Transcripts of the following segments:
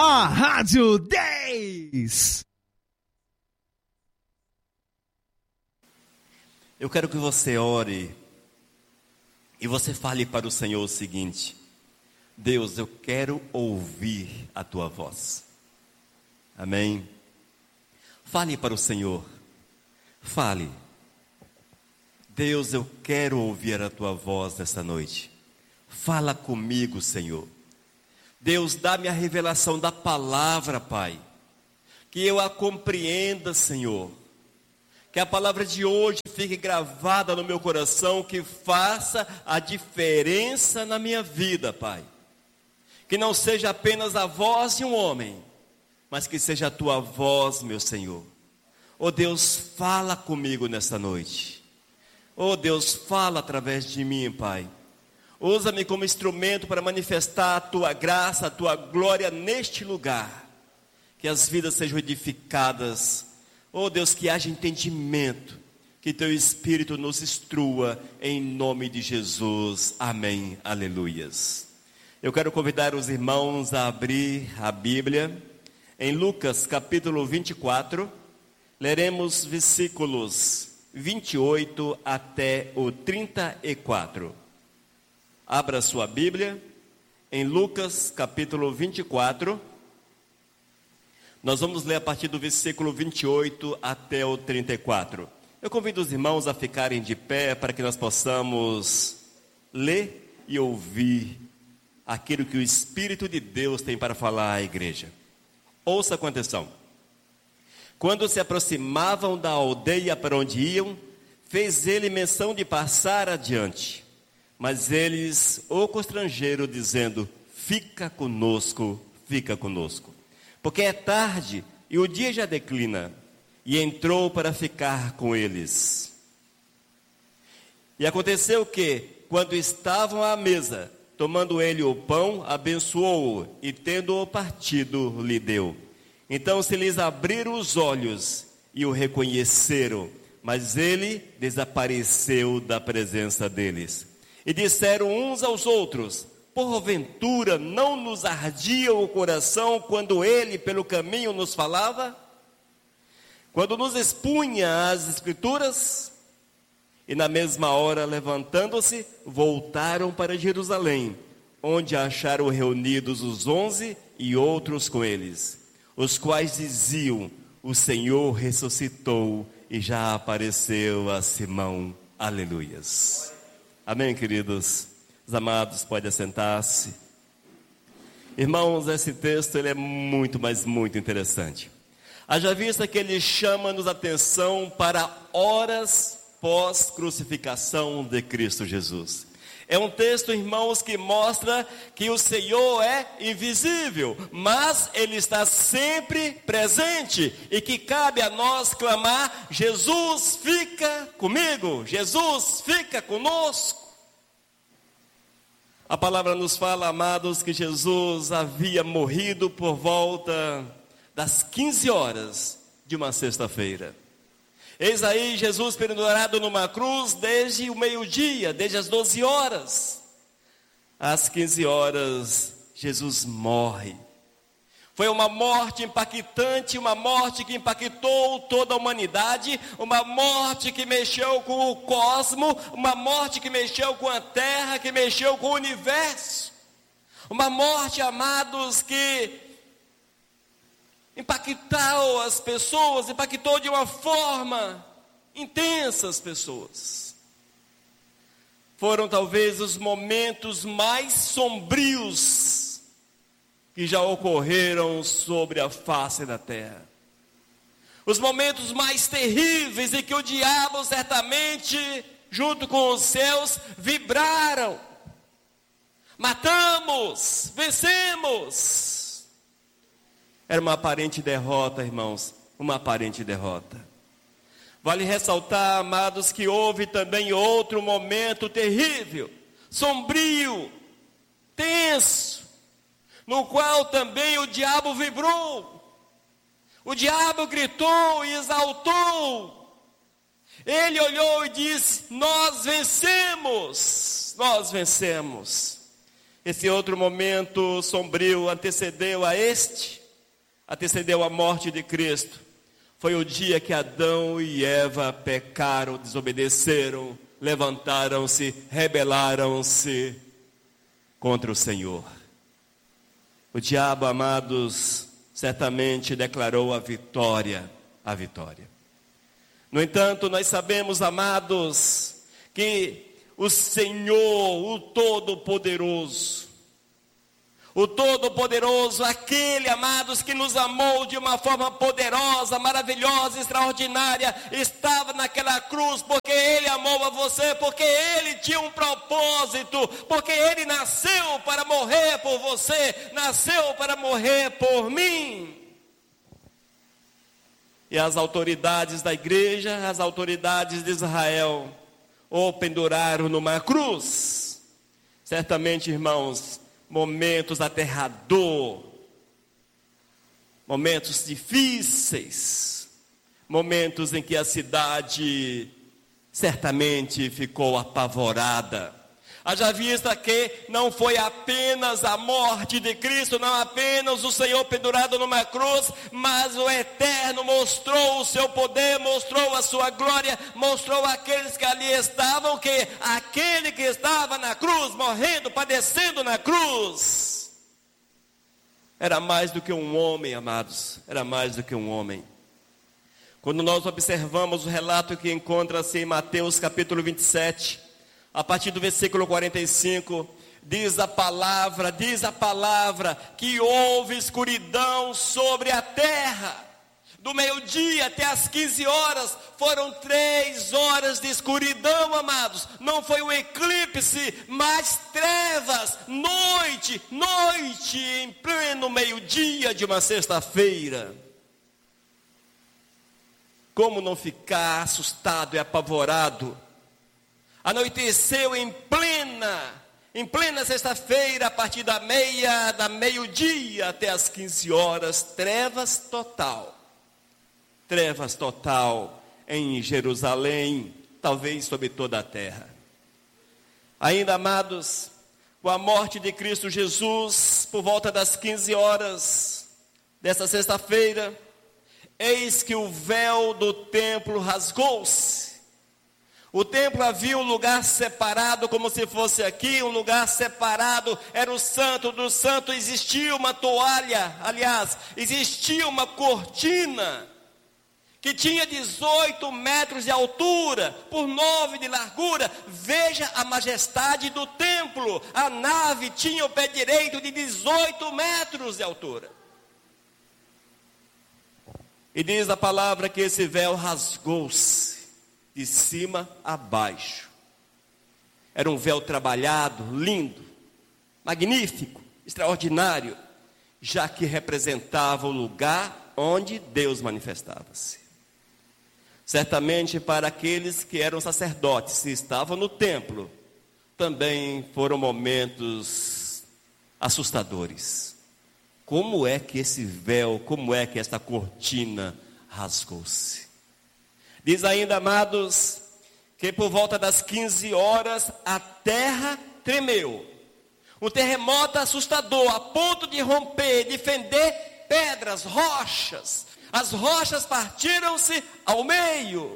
a Rádio 10. Eu quero que você ore e você fale para o Senhor o seguinte: Deus, eu quero ouvir a tua voz. Amém? Fale para o Senhor. Fale. Deus, eu quero ouvir a tua voz nessa noite. Fala comigo, Senhor. Deus, dá-me a revelação da palavra, Pai. Que eu a compreenda, Senhor. Que a palavra de hoje fique gravada no meu coração, que faça a diferença na minha vida, Pai. Que não seja apenas a voz de um homem, mas que seja a tua voz, meu Senhor. Oh Deus, fala comigo nesta noite. Oh Deus, fala através de mim, Pai. Usa-me como instrumento para manifestar a tua graça, a tua glória neste lugar. Que as vidas sejam edificadas. Oh Deus, que haja entendimento. Que teu Espírito nos instrua em nome de Jesus. Amém. Aleluias. Eu quero convidar os irmãos a abrir a Bíblia em Lucas capítulo 24. Leremos versículos 28 até o 34. Abra sua Bíblia em Lucas capítulo 24. Nós vamos ler a partir do versículo 28 até o 34. Eu convido os irmãos a ficarem de pé para que nós possamos ler e ouvir aquilo que o Espírito de Deus tem para falar à igreja. Ouça com atenção. Quando se aproximavam da aldeia para onde iam, fez ele menção de passar adiante. Mas eles o constrangeram, dizendo: fica conosco, porque é tarde e o dia já declina. E entrou para ficar com eles. E aconteceu que, quando estavam à mesa, tomando ele o pão, abençoou-o, e tendo-o partido, lhe deu. Então se lhes abriram os olhos e o reconheceram, mas ele desapareceu da presença deles. E disseram uns aos outros: porventura não nos ardia o coração quando ele pelo caminho nos falava? Quando nos expunha as Escrituras? E na mesma hora, levantando-se, voltaram para Jerusalém, onde acharam reunidos os 11 e outros com eles, os quais diziam: o Senhor ressuscitou e já apareceu a Simão. Aleluias. Amém, queridos? Os amados, podem assentar-se. Irmãos, esse texto ele é muito, mas muito interessante. Haja vista que ele chama-nos atenção para horas pós-crucificação de Cristo Jesus. É um texto, irmãos, que mostra que o Senhor é invisível, mas Ele está sempre presente e que cabe a nós clamar: Jesus, fica comigo, Jesus, fica conosco. A palavra nos fala, amados, que Jesus havia morrido por volta das 15 horas de uma sexta-feira. Eis aí Jesus pendurado numa cruz desde o meio-dia, desde as 12 horas. Às 15 horas, Jesus morre. Foi uma morte impactante, uma morte que impactou toda a humanidade, uma morte que mexeu com o cosmo, uma morte que mexeu com a terra, que mexeu com o universo. Uma morte, amados, que impactou as pessoas, impactou de uma forma intensa as pessoas. Foram talvez os momentos mais sombrios que já ocorreram sobre a face da terra. Os momentos mais terríveis em que o diabo certamente, junto com os céus, vibraram. Matamos, vencemos. Era uma aparente derrota, irmãos, uma aparente derrota. Vale ressaltar, amados, que houve também outro momento terrível, sombrio, tenso, no qual também o diabo vibrou. O diabo gritou e exaltou. Ele olhou e disse: nós vencemos, nós vencemos. Esse outro momento sombrio antecedeu a morte de Cristo. Foi o dia que Adão e Eva pecaram, desobedeceram, levantaram-se, rebelaram-se contra o Senhor. O diabo, amados, certamente declarou a vitória. No entanto, nós sabemos, amados, que o Senhor, o Todo-Poderoso, aquele, amados, que nos amou de uma forma poderosa, maravilhosa, extraordinária, estava naquela cruz, porque Ele amou a você, porque Ele tinha um propósito, porque Ele nasceu para morrer por você, nasceu para morrer por mim. E as autoridades da igreja, as autoridades de Israel, o penduraram numa cruz. Certamente, irmãos, momentos aterradores, momentos difíceis, momentos em que a cidade certamente ficou apavorada. Haja vista que não foi apenas a morte de Cristo, não apenas o Senhor pendurado numa cruz, mas o Eterno mostrou o seu poder, mostrou a sua glória, mostrou àqueles que ali estavam, que aquele que estava na cruz, morrendo, padecendo na cruz, era mais do que um homem, amados, era mais do que um homem. Quando nós observamos o relato que encontra-se em Mateus capítulo 27, a partir do versículo 45, diz a palavra que houve escuridão sobre a terra. Do meio-dia até as 15 horas, foram 3 horas de escuridão, amados. Não foi um eclipse, mas trevas, noite, em pleno meio-dia de uma sexta-feira. Como não ficar assustado e apavorado? Anoiteceu em plena sexta-feira, a partir da meio-dia até as 15 horas, trevas total em Jerusalém, talvez sobre toda a terra. Ainda, amados, com a morte de Cristo Jesus, por volta das 15 horas dessa sexta-feira, eis que o véu do templo rasgou-se. O templo havia um lugar separado, como se fosse aqui, um lugar separado, era o santo do santo, existia uma toalha, aliás, existia uma cortina, que tinha 18 metros de altura, por 9 de largura. Veja a majestade do templo, a nave tinha o pé direito de 18 metros de altura. E diz a palavra que esse véu rasgou-se de cima a baixo. Era um véu trabalhado, lindo, magnífico, extraordinário, já que representava o lugar onde Deus manifestava-se. Certamente para aqueles que eram sacerdotes e estavam no templo, também foram momentos assustadores. Como é que esse véu, como é que esta cortina rasgou-se? Diz ainda, amados, que por volta das 15 horas a terra tremeu. Um terremoto assustador, a ponto de romper, de fender pedras, rochas. As rochas partiram-se ao meio.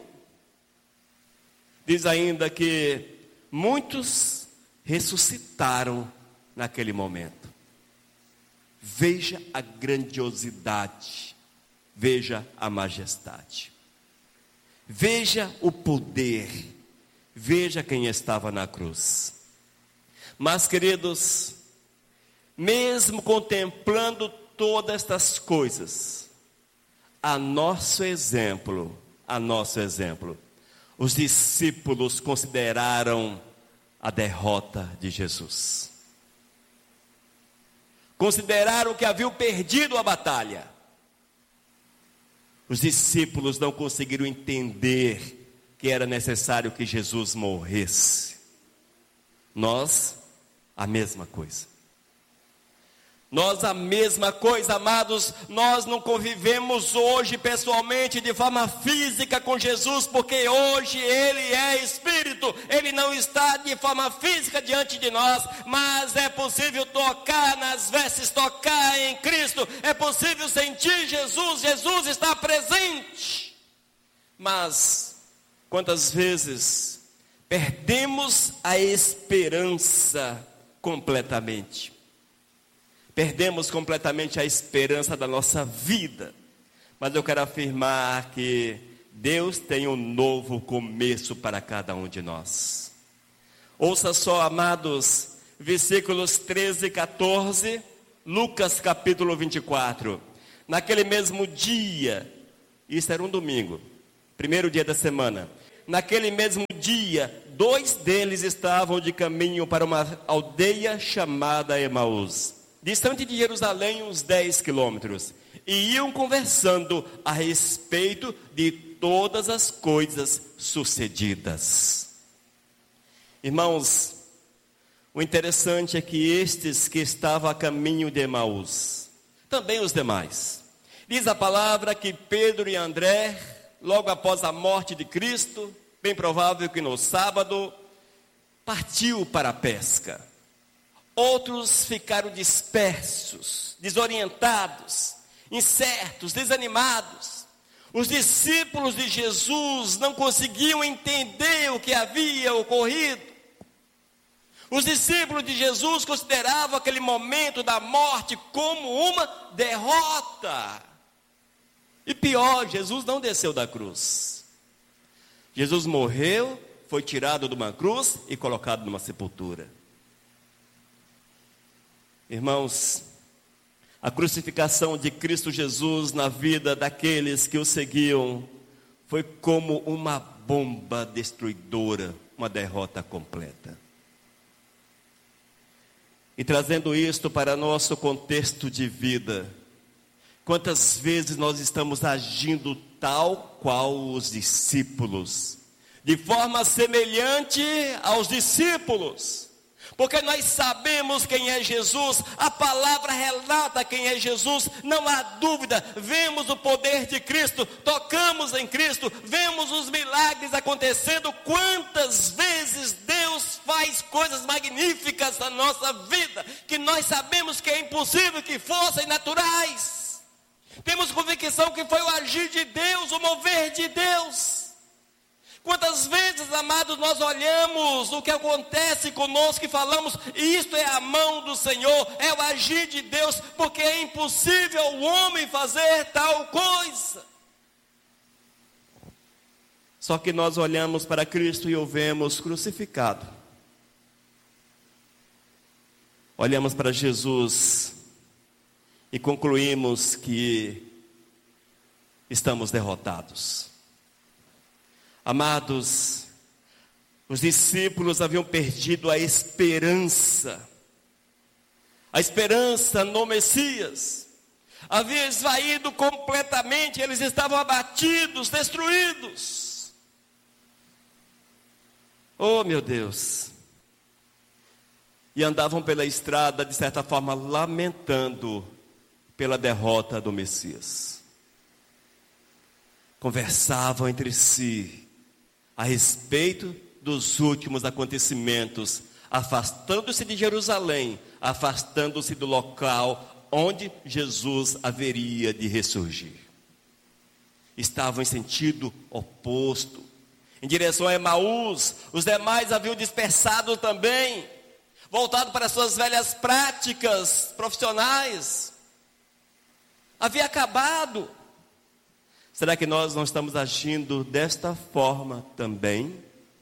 Diz ainda que muitos ressuscitaram naquele momento. Veja a grandiosidade, veja a majestade. Veja o poder, veja quem estava na cruz. Mas, queridos, mesmo contemplando todas estas coisas, a nosso exemplo, os discípulos consideraram a derrota de Jesus. Consideraram que haviam perdido a batalha. Os discípulos não conseguiram entender que era necessário que Jesus morresse. Nós, a mesma coisa. Nós a mesma coisa, amados, nós não convivemos hoje pessoalmente de forma física com Jesus, porque hoje Ele é Espírito, Ele não está de forma física diante de nós, mas é possível tocar nas vestes, tocar em Cristo, é possível sentir Jesus, Jesus está presente. Mas, quantas vezes perdemos a esperança completamente? Perdemos completamente a esperança da nossa vida. Mas eu quero afirmar que Deus tem um novo começo para cada um de nós. Ouça só, amados, versículos 13 e 14, Lucas capítulo 24. Naquele mesmo dia, isso era um domingo, primeiro dia da semana. Naquele mesmo dia, 2 deles estavam de caminho para uma aldeia chamada Emaús, distante de Jerusalém uns 10 quilômetros, e iam conversando a respeito de todas as coisas sucedidas. Irmãos, o interessante é que estes que estavam a caminho de Emaús, também os demais, diz a palavra que Pedro e André, logo após a morte de Cristo, bem provável que no sábado, partiu para a pesca. Outros ficaram dispersos, desorientados, incertos, desanimados. Os discípulos de Jesus não conseguiam entender o que havia ocorrido. Os discípulos de Jesus consideravam aquele momento da morte como uma derrota. E pior, Jesus não desceu da cruz. Jesus morreu, foi tirado de uma cruz e colocado numa sepultura. Irmãos, a crucificação de Cristo Jesus na vida daqueles que o seguiam foi como uma bomba destruidora, uma derrota completa. E trazendo isto para nosso contexto de vida, quantas vezes nós estamos agindo tal qual os discípulos, de forma semelhante aos discípulos, porque nós sabemos quem é Jesus, a palavra relata quem é Jesus, não há dúvida, vemos o poder de Cristo, tocamos em Cristo, vemos os milagres acontecendo. Quantas vezes Deus faz coisas magníficas na nossa vida, que nós sabemos que é impossível que fossem naturais. Temos convicção que foi o agir de Deus, o mover de Deus. Quantas vezes, amados, nós olhamos o que acontece conosco e falamos, isto é a mão do Senhor, é o agir de Deus, porque é impossível o homem fazer tal coisa. Só que nós olhamos para Cristo e o vemos crucificado. Olhamos para Jesus e concluímos que estamos derrotados. Amados, os discípulos haviam perdido a esperança no Messias, havia esvaído completamente, eles estavam abatidos, destruídos. Oh meu Deus! E andavam pela estrada, de certa forma, lamentando pela derrota do Messias. Conversavam entre si a respeito dos últimos acontecimentos, afastando-se de Jerusalém, afastando-se do local onde Jesus haveria de ressurgir. Estavam em sentido oposto, em direção a Emaús. Os demais haviam dispersado também, voltado para suas velhas práticas profissionais. Havia acabado. Será que nós não estamos agindo desta forma também?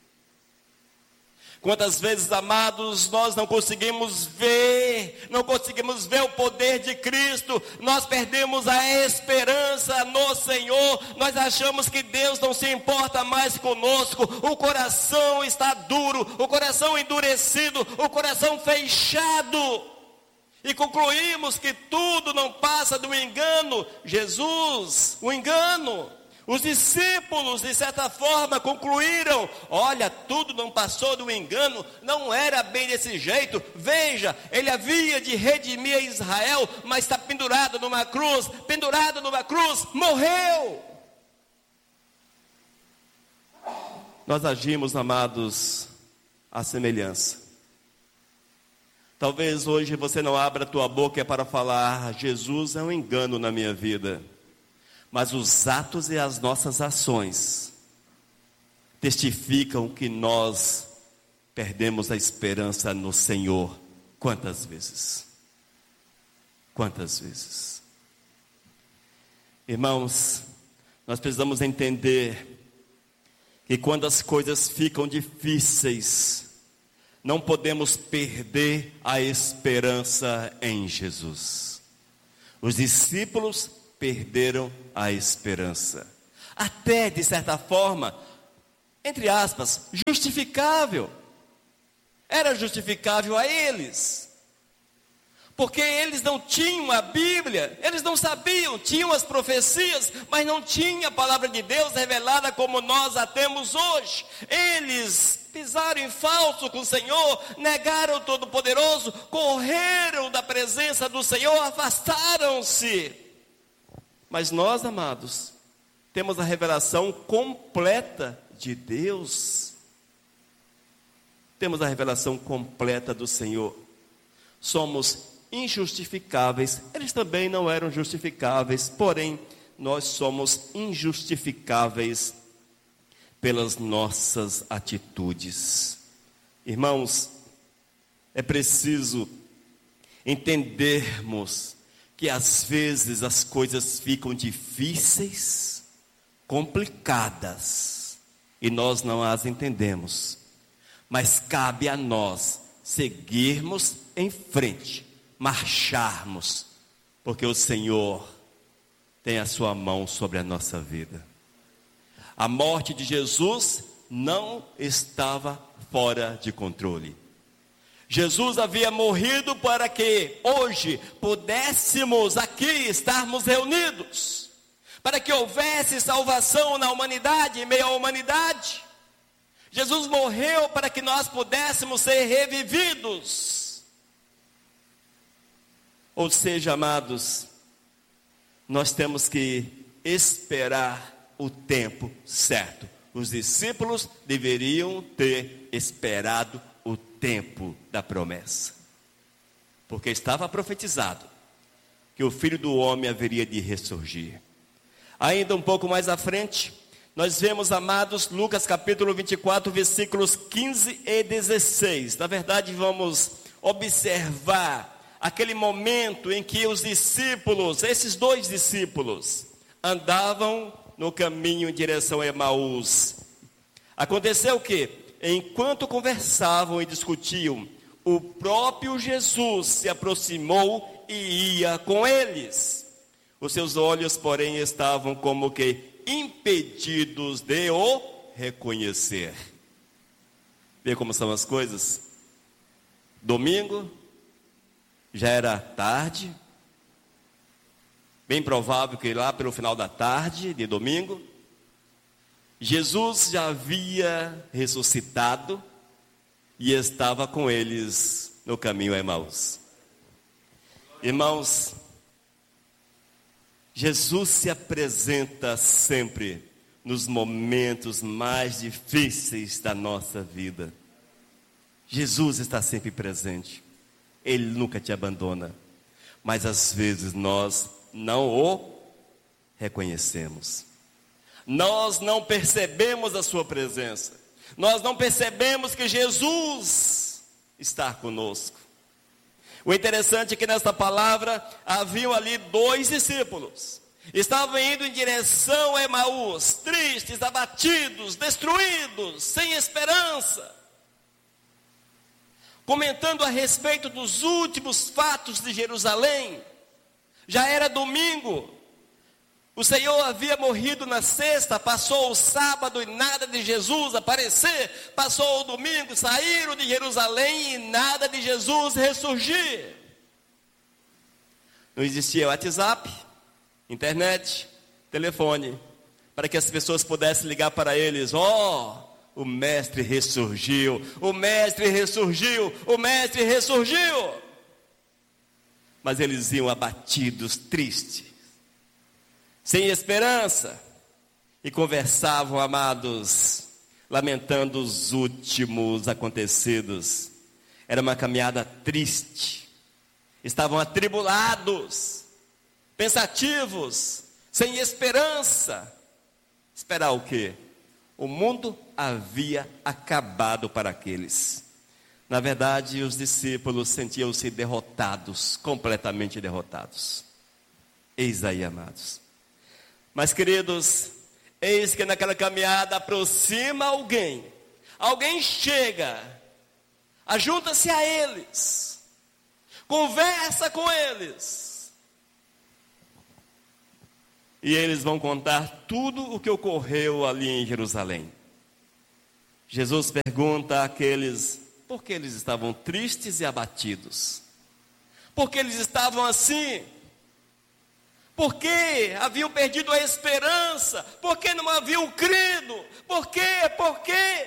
Quantas vezes, amados, nós não conseguimos ver o poder de Cristo, nós perdemos a esperança no Senhor, nós achamos que Deus não se importa mais conosco, o coração está duro, o coração endurecido, o coração fechado. E concluímos que tudo não passa do engano. Jesus, o engano. Os discípulos, de certa forma, concluíram: olha, tudo não passou do engano, não era bem desse jeito. Veja, ele havia de redimir Israel, mas está pendurado numa cruz, morreu. Nós agimos, amados, à semelhança. Talvez hoje você não abra a tua boca para falar: Jesus é um engano na minha vida. Mas os atos e as nossas ações testificam que nós perdemos a esperança no Senhor. Quantas vezes? Quantas vezes? Irmãos, nós precisamos entender que quando as coisas ficam difíceis, não podemos perder a esperança em Jesus. Os discípulos perderam a esperança. Até, de certa forma, entre aspas, justificável. Era justificável a eles. Porque eles não tinham a Bíblia, eles não sabiam, tinham as profecias, mas não tinha a palavra de Deus revelada como nós a temos hoje. Eles pisaram em falso com o Senhor, negaram o Todo-Poderoso, correram da presença do Senhor, afastaram-se. Mas nós, amados, temos a revelação completa de Deus. Temos a revelação completa do Senhor. Somos injustificáveis. Eles também não eram justificáveis, porém, nós somos injustificáveis pelas nossas atitudes. Irmãos, é preciso entendermos que às vezes as coisas ficam difíceis, complicadas, e nós não as entendemos. Mas cabe a nós seguirmos em frente, marcharmos, porque o Senhor tem a sua mão sobre a nossa vida. A morte de Jesus não estava fora de controle. Jesus havia morrido para que hoje pudéssemos aqui estarmos reunidos, para que houvesse salvação na humanidade, em meio à humanidade. Jesus morreu para que nós pudéssemos ser revividos. Ou seja, amados, nós temos que esperar o tempo certo. Os discípulos deveriam ter esperado o tempo da promessa, porque estava profetizado que o Filho do Homem haveria de ressurgir. Ainda um pouco mais à frente, nós vemos, amados, Lucas capítulo 24, versículos 15 e 16. Na verdade, vamos observar aquele momento em que os discípulos, esses dois discípulos, andavam no caminho em direção a Emaús. Aconteceu que, enquanto conversavam e discutiam, o próprio Jesus se aproximou e ia com eles. Os seus olhos, porém, estavam como que impedidos de o reconhecer. Vê como são as coisas? Domingo, já era tarde, bem provável que lá pelo final da tarde de domingo, Jesus já havia ressuscitado e estava com eles no caminho a Emaús. Irmãos, Jesus se apresenta sempre nos momentos mais difíceis da nossa vida. Jesus está sempre presente. Ele nunca te abandona. Mas às vezes nós não o reconhecemos. Nós não percebemos a sua presença. Nós não percebemos que Jesus está conosco. O interessante é que nesta palavra haviam ali dois discípulos. Estavam indo em direção a Emaús, tristes, abatidos, destruídos, sem esperança. Comentando a respeito dos últimos fatos de Jerusalém. Já era domingo. O Senhor havia morrido na sexta, passou o sábado e nada de Jesus aparecer. Passou o domingo, saíram de Jerusalém e nada de Jesus ressurgir. Não existia WhatsApp, internet, telefone. para que as pessoas pudessem ligar para eles: o mestre ressurgiu, o mestre ressurgiu, o mestre ressurgiu. Mas eles iam abatidos, tristes, sem esperança, e conversavam, amados, lamentando os últimos acontecidos. Era uma caminhada triste, estavam atribulados, pensativos, sem esperança. Esperar o quê? O mundo havia acabado para aqueles. Na verdade, os discípulos sentiam-se derrotados, completamente derrotados. Eis aí, amados. Mas, queridos, eis que naquela caminhada aproxima alguém. Alguém chega, ajunta-se a eles, conversa com eles. E eles vão contar tudo o que ocorreu ali em Jerusalém. Jesus pergunta àqueles por que eles estavam tristes e abatidos. Por que eles estavam assim? Por que haviam perdido a esperança? Por que não haviam crido? Por quê? Por quê?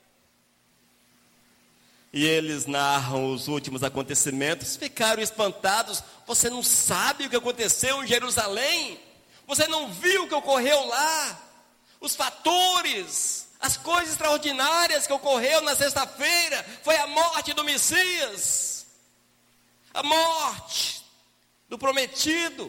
E eles narram os últimos acontecimentos, ficaram espantados. Você não sabe o que aconteceu em Jerusalém? Você não viu o que ocorreu lá? Os fatores, as coisas extraordinárias que ocorreu na sexta-feira, foi a morte do Messias, a morte do prometido.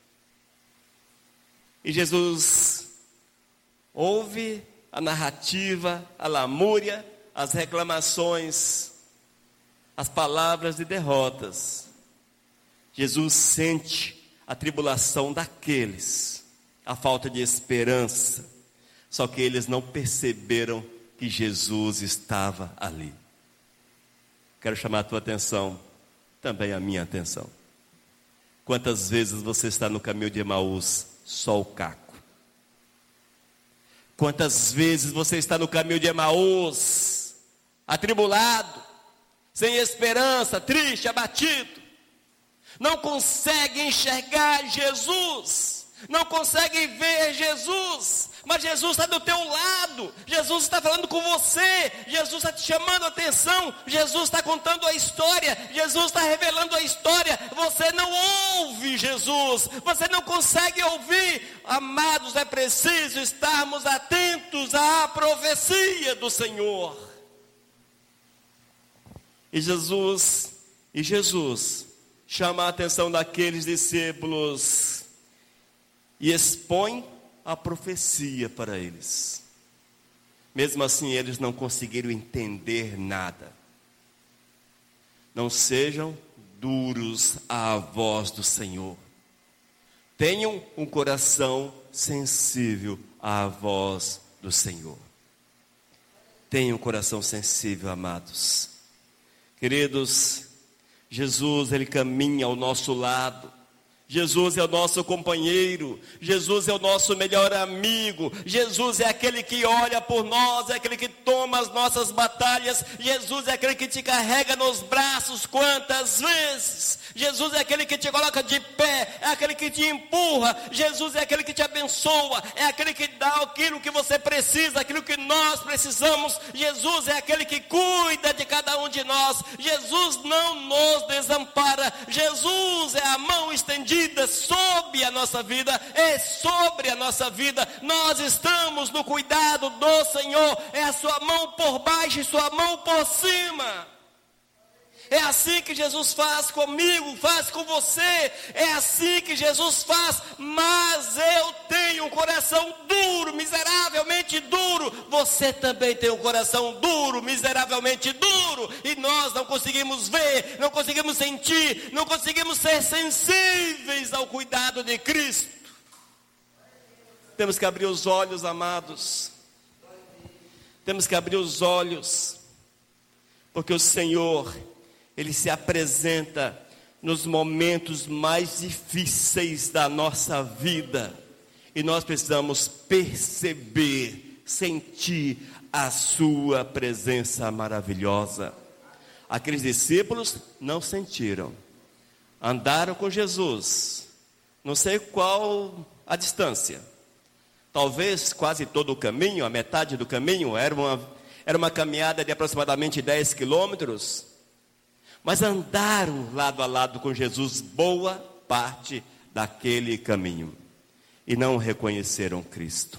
E Jesus ouve a narrativa, a lamúria, as reclamações, as palavras de derrotas. Jesus sente a tribulação daqueles, a falta de esperança. Só que eles não perceberam que Jesus estava ali. Quero chamar a tua atenção, também a minha atenção. Quantas vezes você está no caminho de Emaús, só o caco? Quantas vezes você está no caminho de Emaús, atribulado, sem esperança, triste, abatido, não consegue enxergar Jesus, não consegue ver Jesus, mas Jesus está do teu lado, Jesus está falando com você, Jesus está te chamando a atenção, Jesus está contando a história, Jesus está revelando a história. Você não ouve Jesus, você não consegue ouvir. Amados, é preciso estarmos atentos à profecia do Senhor. E Jesus chama a atenção daqueles discípulos e expõe a profecia para eles. Mesmo assim, eles não conseguiram entender nada. Não sejam duros à voz do Senhor. Tenham um coração sensível à voz do Senhor. Tenham um coração sensível, amados. Queridos, Jesus, Ele caminha ao nosso lado. Jesus é o nosso companheiro, Jesus é o nosso melhor amigo, Jesus é aquele que olha por nós, é aquele que toma as nossas batalhas, Jesus é aquele que te carrega nos braços quantas vezes, Jesus é aquele que te coloca de pé, é aquele que te empurra, Jesus é aquele que te abençoa, é aquele que dá aquilo que você precisa, aquilo que nós precisamos. Jesus é aquele que cuida de cada um de nós, Jesus não nos desampara, Jesus é a mão estendida sobre a nossa vida, é sobre a nossa vida. Nós estamos no cuidado do Senhor, é a sua mão por baixo e sua mão por cima. É assim que Jesus faz comigo, faz com você, é assim que Jesus faz. Mas eu tenho um coração duro, miseravelmente duro. Você também tem um coração duro, miseravelmente duro. E nós não conseguimos ver, não conseguimos sentir, não conseguimos ser sensíveis ao cuidado de Cristo. Temos que abrir os olhos, amados. Temos que abrir os olhos, porque o Senhor, Ele se apresenta nos momentos mais difíceis da nossa vida. E nós precisamos perceber, sentir a sua presença maravilhosa. Aqueles discípulos não sentiram. Andaram com Jesus, não sei qual a distância, talvez quase todo o caminho, a metade do caminho, era uma caminhada de aproximadamente 10 quilômetros, mas andaram lado a lado com Jesus boa parte daquele caminho, e não reconheceram Cristo,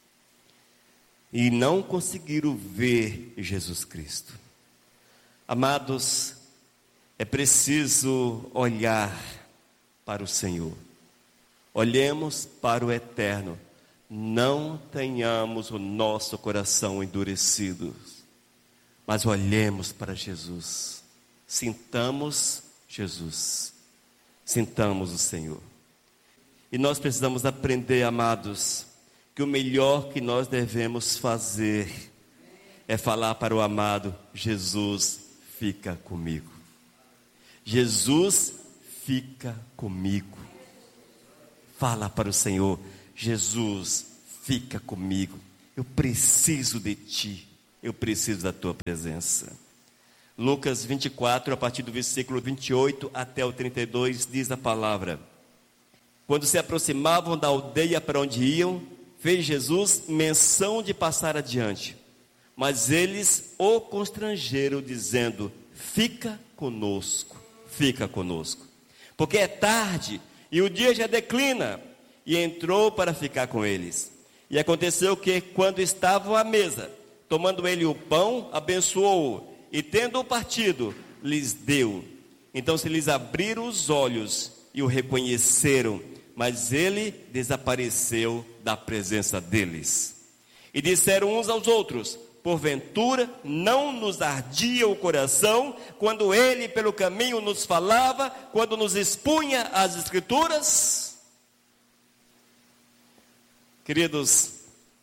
e não conseguiram ver Jesus Cristo. Amados, é preciso olhar para o Senhor, olhemos para o eterno, não tenhamos o nosso coração endurecido, mas olhemos para Jesus, sintamos Jesus, sintamos o Senhor. E nós precisamos aprender, amados, que o melhor que nós devemos fazer é falar para o amado: Jesus, fica comigo. Jesus, fica comigo. Fala para o Senhor: Jesus, fica comigo. Eu preciso de Ti. Eu preciso da Tua presença. Lucas 24, a partir do versículo 28 até o 32, diz a palavra: quando se aproximavam da aldeia para onde iam, fez Jesus menção de passar adiante. Mas eles o constrangeram, dizendo: fica conosco, porque é tarde e o dia já declina. E entrou para ficar com eles. E aconteceu que, quando estavam à mesa, tomando ele o pão, abençoou-o, e tendo-o partido, lhes deu. Então se lhes abriram os olhos e o reconheceram, mas ele desapareceu da presença deles. E disseram uns aos outros: porventura não nos ardia o coração quando ele pelo caminho nos falava, quando nos expunha as Escrituras? Queridos,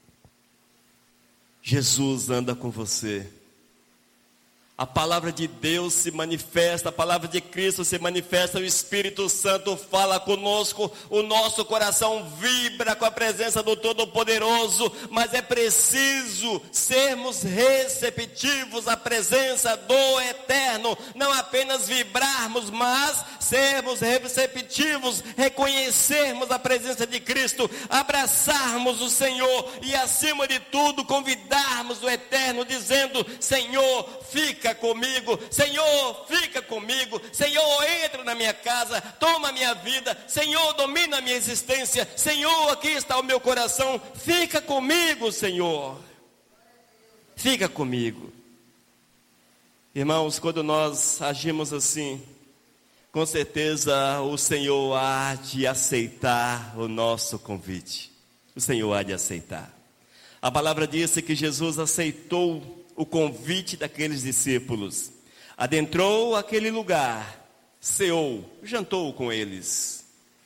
Jesus anda com você. A palavra de Deus se manifesta, a palavra de Cristo se manifesta, o Espírito Santo fala conosco, o nosso coração vibra com a presença do Todo-Poderoso, mas é preciso sermos receptivos à presença do Eterno, não apenas vibrarmos, mas sermos receptivos, reconhecermos a presença de Cristo, abraçarmos o Senhor e, acima de tudo, convidarmos o Eterno, dizendo: Senhor, fica comigo, Senhor, fica comigo, Senhor, entra na minha casa, toma a minha vida, Senhor, domina a minha existência, Senhor, aqui está o meu coração, fica comigo, Senhor, fica comigo. Irmãos, quando nós agimos assim, com certeza o Senhor há de aceitar o nosso convite, o Senhor há de aceitar. A palavra diz que Jesus aceitou o convite daqueles discípulos, adentrou aquele lugar, ceou, jantou com eles,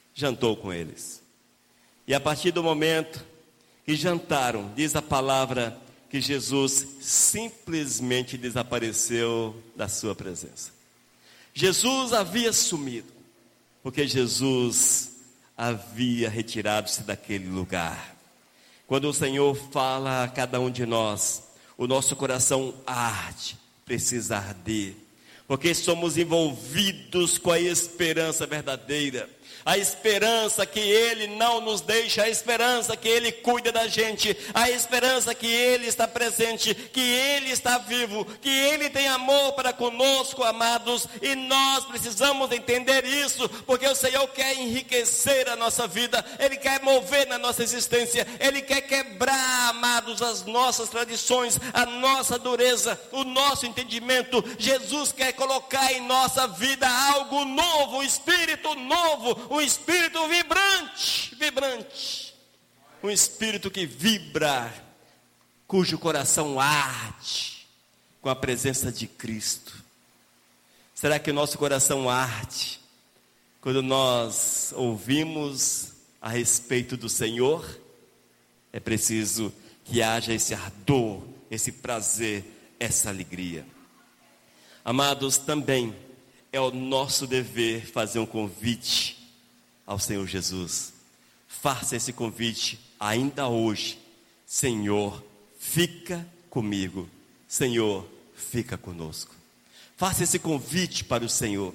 e a partir do momento que jantaram, diz a palavra que Jesus simplesmente desapareceu da sua presença. Jesus havia sumido, porque Jesus havia retirado-se daquele lugar. Quando o Senhor fala a cada um de nós, o nosso coração arde, precisa arder, porque somos envolvidos com a esperança verdadeira, a esperança que Ele não nos deixa, a esperança que Ele cuida da gente, a esperança que Ele está presente, que Ele está vivo, que Ele tem amor para conosco, amados, e nós precisamos entender isso, porque o Senhor quer enriquecer a nossa vida, Ele quer mover na nossa existência, Ele quer quebrar, amados, as nossas tradições, a nossa dureza, o nosso entendimento. Jesus quer colocar em nossa vida algo novo, um espírito novo, um espírito vibrante, um espírito que vibra, cujo coração arde com a presença de Cristo. Será que o nosso coração arde quando nós ouvimos a respeito do Senhor? É preciso que haja esse ardor, esse prazer, essa alegria. Amados, também é o nosso dever fazer um convite ao Senhor Jesus. Faça esse convite ainda hoje: Senhor, fica comigo, Senhor, fica conosco. Faça esse convite para o Senhor.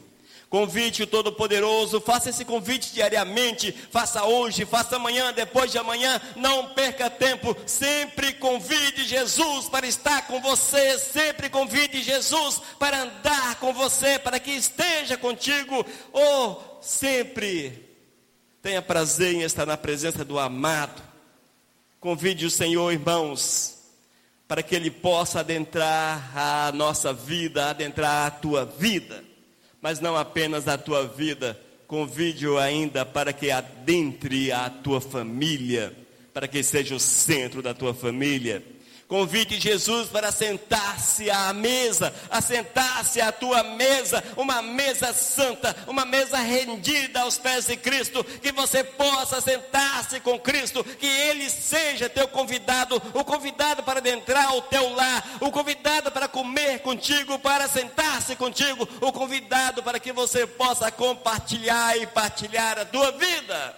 Convide o Todo-Poderoso, faça esse convite diariamente, faça hoje, faça amanhã, depois de amanhã, não perca tempo, sempre convide Jesus para estar com você, sempre convide Jesus para andar com você, para que esteja contigo, sempre tenha prazer em estar na presença do amado. Convide o Senhor, irmãos, para que Ele possa adentrar a nossa vida, adentrar a tua vida. Mas não apenas a tua vida, convide-o ainda para que adentre a tua família, para que seja o centro da tua família. Convide Jesus para sentar-se à mesa, assentar-se à tua mesa, uma mesa santa, uma mesa rendida aos pés de Cristo, que você possa sentar-se com Cristo, que Ele seja teu convidado, o convidado para adentrar o teu lar, o convidado para comer contigo, para sentar-se contigo, o convidado para que você possa compartilhar e partilhar a tua vida.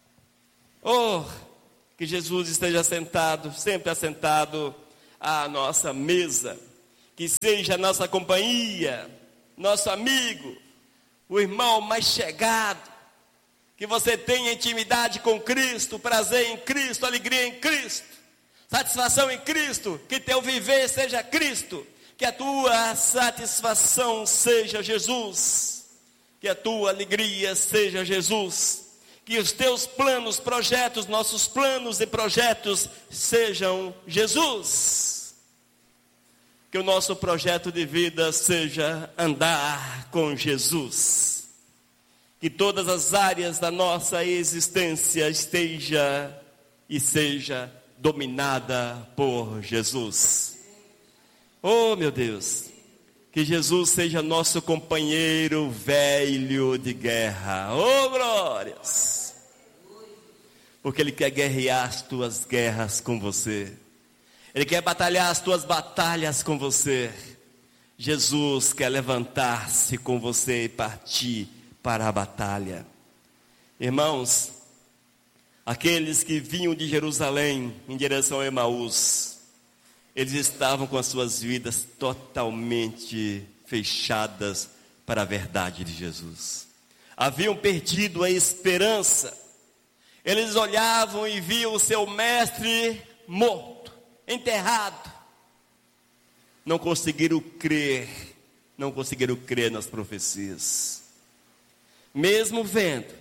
Que Jesus esteja sentado, sempre assentado à nossa mesa, que seja a nossa companhia, nosso amigo, o irmão mais chegado, que você tenha intimidade com Cristo, prazer em Cristo, alegria em Cristo, satisfação em Cristo, que teu viver seja Cristo, que a tua satisfação seja Jesus, que a tua alegria seja Jesus, que os teus planos, projetos, nossos planos e projetos sejam Jesus. Que o nosso projeto de vida seja andar com Jesus. Que todas as áreas da nossa existência esteja e seja dominada por Jesus. Meu Deus, que Jesus seja nosso companheiro velho de guerra. Glórias! Porque Ele quer guerrear as tuas guerras com você. Ele quer batalhar as tuas batalhas com você. Jesus quer levantar-se com você e partir para a batalha. Irmãos, aqueles que vinham de Jerusalém em direção a Emaús, eles estavam com as suas vidas totalmente fechadas para a verdade de Jesus. Haviam perdido a esperança. Eles olhavam e viam o seu mestre morto, enterrado. Não conseguiram crer nas profecias. Mesmo vendo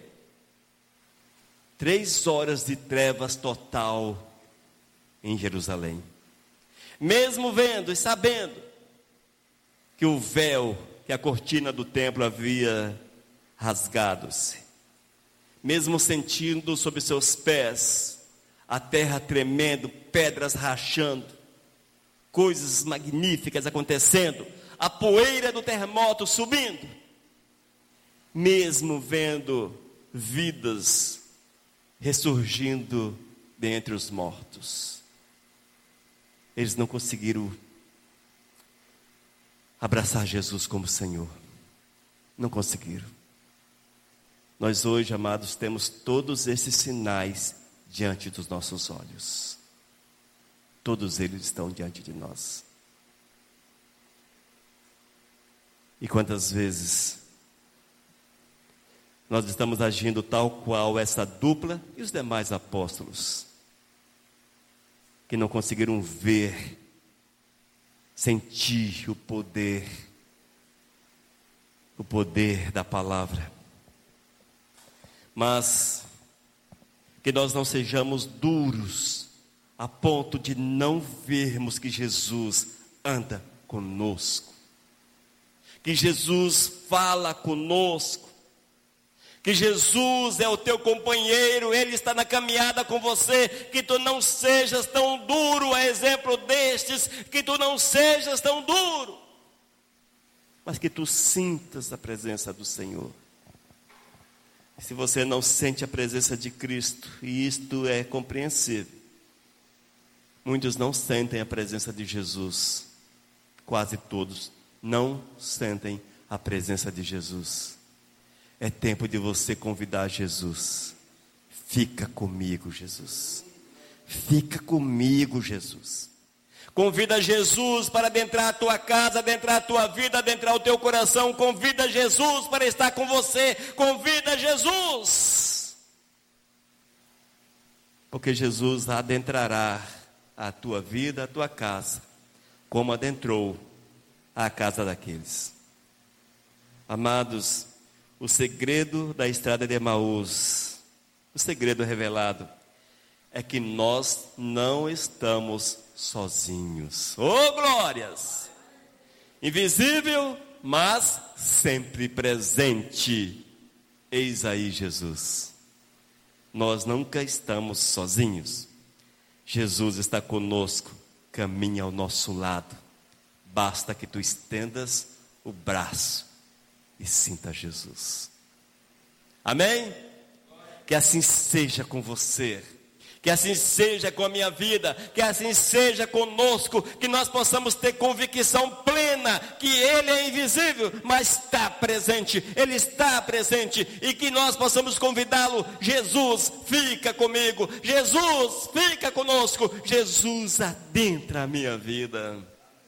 3 horas de trevas total em Jerusalém. Mesmo vendo e sabendo que o véu, que a cortina do templo havia rasgado-se. Mesmo sentindo sob seus pés a terra tremendo, pedras rachando, coisas magníficas acontecendo, a poeira do terremoto subindo. Mesmo vendo vidas ressurgindo dentre os mortos, eles não conseguiram abraçar Jesus como Senhor. Não conseguiram. Nós hoje, amados, temos todos esses sinais diante dos nossos olhos. Todos eles estão diante de nós. E quantas vezes nós estamos agindo tal qual essa dupla e os demais apóstolos, que não conseguiram ver, sentir o poder da palavra. Mas que nós não sejamos duros a ponto de não vermos que Jesus anda conosco, que Jesus fala conosco, que Jesus é o teu companheiro, Ele está na caminhada com você. Que tu não sejas tão duro, a exemplo destes, que tu não sejas tão duro, mas que tu sintas a presença do Senhor. Se você não sente a presença de Cristo, e isto é compreensível, muitos não sentem a presença de Jesus, quase todos não sentem a presença de Jesus. É tempo de você convidar Jesus. Fica comigo, Jesus. Fica comigo, Jesus. Convida Jesus para adentrar a tua casa, adentrar a tua vida, adentrar o teu coração. Convida Jesus para estar com você. Convida Jesus. Porque Jesus adentrará a tua vida, a tua casa, como adentrou a casa daqueles. Amados, o segredo da estrada de Emaús, o segredo revelado, é que nós não estamos sozinhos. Oh, glórias! Invisível, mas sempre presente. Eis aí Jesus. Nós nunca estamos sozinhos. Jesus está conosco, caminha ao nosso lado. Basta que tu estendas o braço e sinta Jesus. Amém? Que assim seja com você. Que assim seja com a minha vida, que assim seja conosco, que nós possamos ter convicção plena que Ele é invisível, mas está presente, Ele está presente, e que nós possamos convidá-lo. Jesus, fica comigo, Jesus, fica conosco, Jesus, adentra a minha vida.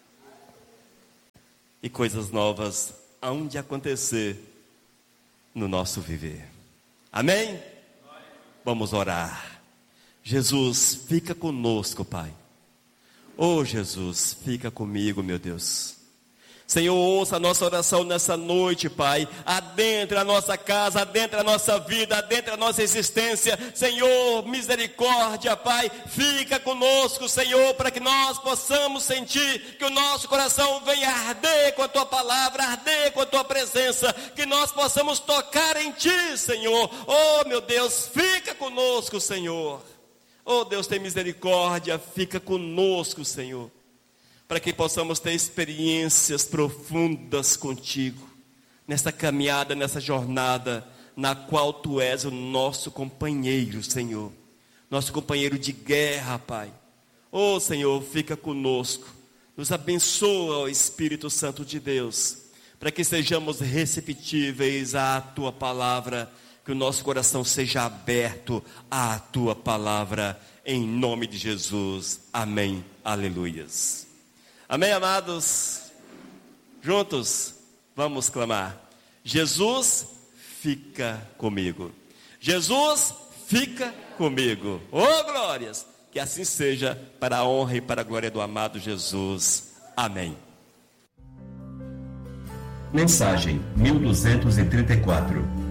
E coisas novas hão de acontecer no nosso viver. Amém? Vamos orar. Jesus, fica conosco, Pai. Oh, Jesus, fica comigo, meu Deus. Senhor, ouça a nossa oração nessa noite, Pai. Adentra a nossa casa, adentra a nossa vida, adentra a nossa existência. Senhor, misericórdia, Pai. Fica conosco, Senhor, para que nós possamos sentir que o nosso coração venha arder com a Tua palavra, arder com a Tua presença. Que nós possamos tocar em Ti, Senhor. Oh, meu Deus, fica conosco, Senhor. Oh, Deus, tem misericórdia, fica conosco, Senhor, para que possamos ter experiências profundas contigo, nessa caminhada, nessa jornada, na qual Tu és o nosso companheiro, Senhor, nosso companheiro de guerra, Pai. Oh, Senhor, fica conosco, nos abençoa, ó Espírito Santo de Deus, para que sejamos receptíveis à Tua palavra, que o nosso coração seja aberto à Tua palavra, em nome de Jesus. Amém. Aleluias. Amém, amados? Juntos, vamos clamar. Jesus, fica comigo. Jesus, fica comigo. Oh, glórias! Que assim seja, para a honra e para a glória do amado Jesus. Amém. Mensagem 1234.